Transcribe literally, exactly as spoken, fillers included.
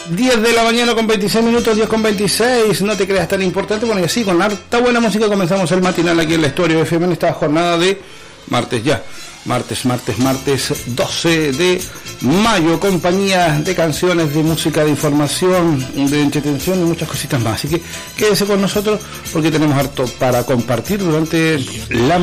diez de la mañana con veintiséis minutos, diez con veintiséis, no te creas tan importante. Bueno, y así con harta buena música comenzamos el matinal aquí en la Estuario F M en esta jornada de martes ya. Martes, martes, martes doce de mayo, compañía de canciones, de música, de información, de entretención y muchas cositas más. Así que quédese con nosotros porque tenemos harto para compartir durante la